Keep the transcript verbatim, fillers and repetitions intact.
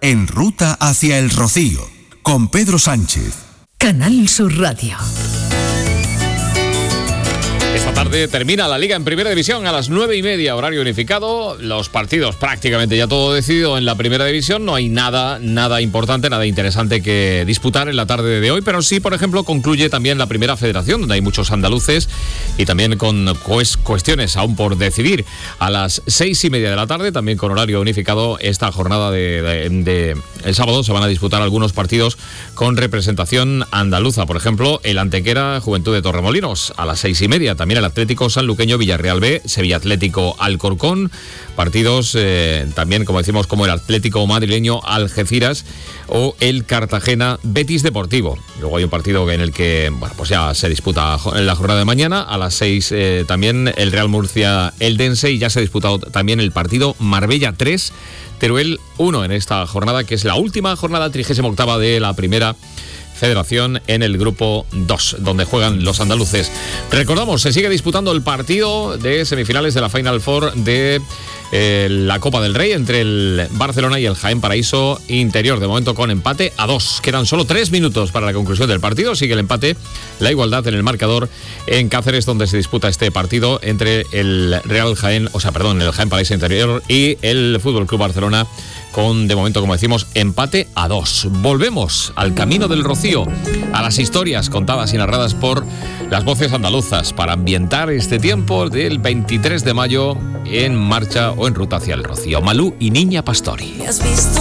En ruta hacia el Rocío, con Pedro Sánchez. Canal Sur Radio. Esta tarde termina la Liga en Primera División a las nueve y media, horario unificado. Los partidos prácticamente ya todo decidido en la Primera División. No hay nada, nada importante, nada interesante que disputar en la tarde de hoy. Pero sí, por ejemplo, concluye también la Primera Federación, donde hay muchos andaluces y también con pues, cuestiones aún por decidir. A las seis y media de la tarde, también con horario unificado, esta jornada de, de, de el sábado se van a disputar algunos partidos con representación andaluza. Por ejemplo, el Antequera Juventud de Torremolinos a las seis y media. También el Atlético Sanluqueño Villarreal B, Sevilla Atlético Alcorcón, partidos eh, también, como decimos, como el Atlético Madrileño Algeciras o el Cartagena Betis Deportivo. Luego hay un partido en el que, bueno, pues ya se disputa en la jornada de mañana, a las seis eh, también el Real Murcia Eldense, y ya se ha disputado también el partido Marbella tres, Teruel uno en esta jornada, que es la última jornada trigésima octava de la Primera Federación en el grupo dos, donde juegan los andaluces. Recordamos, se sigue disputando el partido de semifinales de la Final Four de eh, la Copa del Rey entre el Barcelona y el Jaén Paraíso Interior, de momento con empate a dos. Quedan solo tres minutos para la conclusión del partido. Sigue el empate, la igualdad en el marcador en Cáceres, donde se disputa este partido entre el Real Jaén, o sea, perdón, el Jaén Paraíso Interior y el Fútbol Club Barcelona, con, de momento, como decimos, empate a dos. Volvemos al camino del Rocío, a las historias contadas y narradas por las voces andaluzas, para ambientar este tiempo del veintitrés de mayo en marcha o en ruta hacia el Rocío. Malú y Niña Pastori.